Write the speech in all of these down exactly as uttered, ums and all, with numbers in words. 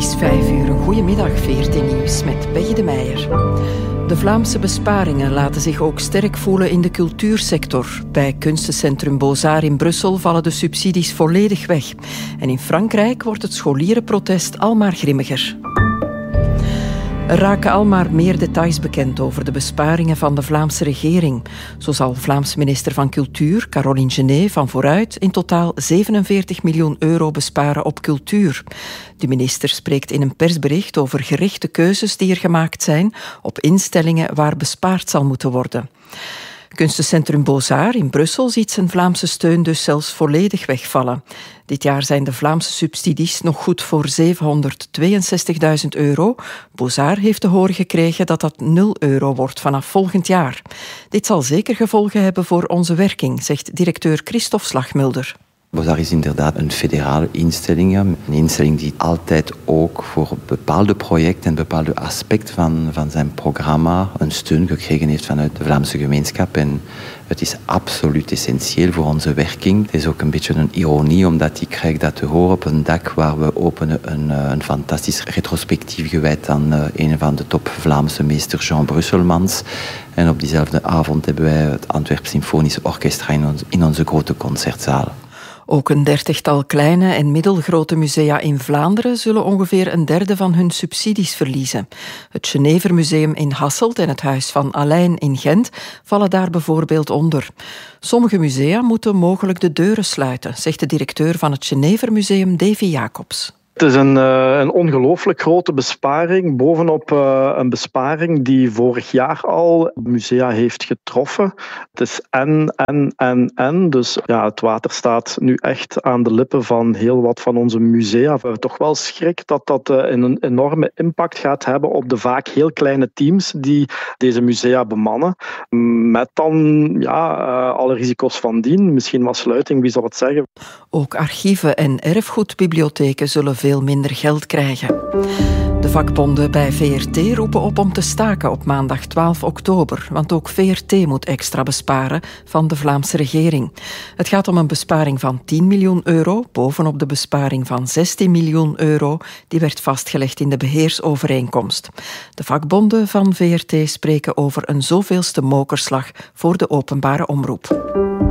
Het is vijf uur. Een goedemiddag, V R T Nieuws met Peggy de Meijer. De Vlaamse besparingen laten zich ook sterk voelen in de cultuursector. Bij kunstencentrum Beaux-Arts in Brussel vallen de subsidies volledig weg. En in Frankrijk wordt het scholierenprotest almaar grimmiger. Er raken almaar meer details bekend over de besparingen van de Vlaamse regering. Zo zal Vlaamse minister van Cultuur, Caroline Genet, van Vooruit in totaal zevenenveertig miljoen euro besparen op cultuur. De minister spreekt in een persbericht over gerichte keuzes die er gemaakt zijn op instellingen waar bespaard zal moeten worden. Kunstencentrum Beaux-Arts in Brussel ziet zijn Vlaamse steun dus zelfs volledig wegvallen. Dit jaar zijn de Vlaamse subsidies nog goed voor zevenhonderdtweeënzestigduizend euro. Beaux-Arts heeft te horen gekregen dat dat nul euro wordt vanaf volgend jaar. Dit zal zeker gevolgen hebben voor onze werking, zegt directeur Christophe Slagmulder. Beaux-Arts is inderdaad een federale instelling. Een instelling die altijd ook voor bepaalde projecten en bepaalde aspecten van, van zijn programma een steun gekregen heeft vanuit de Vlaamse gemeenschap. En het is absoluut essentieel voor onze werking. Het is ook een beetje een ironie, omdat ik krijg dat te horen op een dag waar we openen een, een fantastisch retrospectief gewijd aan uh, een van de top Vlaamse meesters, Jean Brusselmans. En op diezelfde avond hebben wij het Antwerp Symfonisch Orchestra in, ons, in onze grote concertzaal. Ook een dertigtal kleine en middelgrote musea in Vlaanderen zullen ongeveer een derde van hun subsidies verliezen. Het Genevermuseum in Hasselt en het Huis van Alein in Gent vallen daar bijvoorbeeld onder. Sommige musea moeten mogelijk de deuren sluiten, zegt de directeur van het Genevermuseum, Davy Jacobs. Het is een, uh, een ongelooflijk grote besparing, bovenop uh, een besparing die vorig jaar al musea heeft getroffen. Het is en, en, en, en. Dus ja, het water staat nu echt aan de lippen van heel wat van onze musea. We hebben toch wel schrik dat dat uh, een enorme impact gaat hebben op de vaak heel kleine teams die deze musea bemannen. Met dan ja, uh, alle risico's van dien. Misschien wat sluiting, wie zal het zeggen. Ook archieven en erfgoedbibliotheken zullen veel minder geld krijgen. De vakbonden bij V R T roepen op om te staken op maandag twaalf oktober, want ook V R T moet extra besparen van de Vlaamse regering. Het gaat om een besparing van tien miljoen euro, bovenop de besparing van zestien miljoen euro, die werd vastgelegd in de beheersovereenkomst. De vakbonden van V R T spreken over een zoveelste mokerslag voor de openbare omroep.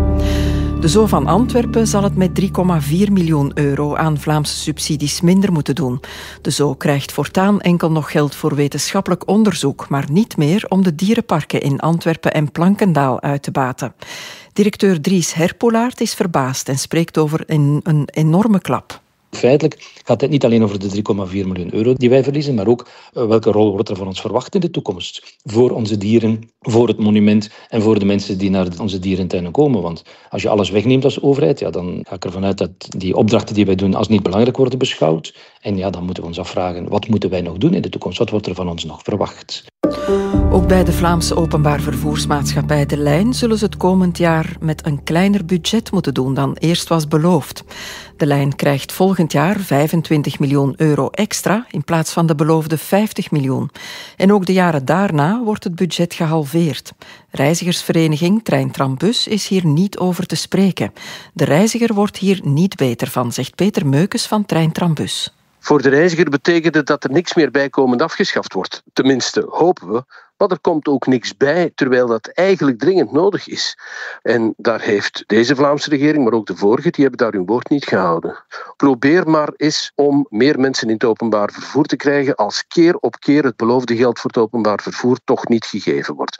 De Zoo van Antwerpen zal het met drie komma vier miljoen euro aan Vlaamse subsidies minder moeten doen. De Zoo krijgt voortaan enkel nog geld voor wetenschappelijk onderzoek, maar niet meer om de dierenparken in Antwerpen en Plankendaal uit te baten. Directeur Dries Herpolaert is verbaasd en spreekt over een, een enorme klap. Feitelijk gaat het niet alleen over de drie komma vier miljoen euro die wij verliezen, maar ook uh, welke rol wordt er van ons verwacht in de toekomst. Voor onze dieren, voor het monument en voor de mensen die naar onze dierentuinen komen. Want als je alles wegneemt als overheid, ja, dan ga ik ervan uit dat die opdrachten die wij doen als niet belangrijk worden beschouwd. En ja, dan moeten we ons afvragen, wat moeten wij nog doen in de toekomst? Wat wordt er van ons nog verwacht? Ook bij de Vlaamse openbaar vervoersmaatschappij De Lijn zullen ze het komend jaar met een kleiner budget moeten doen dan eerst was beloofd. De Lijn krijgt volgend jaar vijfentwintig miljoen euro extra in plaats van de beloofde vijftig miljoen. En ook de jaren daarna wordt het budget gehalveerd. Reizigersvereniging Trein Tram Bus is hier niet over te spreken. De reiziger wordt hier niet beter van, zegt Peter Meukes van Trein Tram Bus. Voor de reiziger betekent het dat er niks meer bijkomend afgeschaft wordt. Tenminste, hopen we. Maar er komt ook niks bij, terwijl dat eigenlijk dringend nodig is. En daar heeft deze Vlaamse regering, maar ook de vorige, die hebben daar hun woord niet gehouden. Probeer maar eens om meer mensen in het openbaar vervoer te krijgen als keer op keer het beloofde geld voor het openbaar vervoer toch niet gegeven wordt.